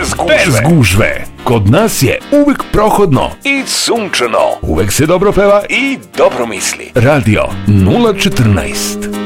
Bez gužve. Kod nas je uvek prohodno i sunčano. Uvek se dobro peva i dobro misli. Radio 014.